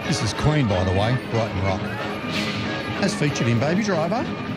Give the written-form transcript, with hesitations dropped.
This is Queen, by the way, Brighton Rock. As featured in Baby Driver,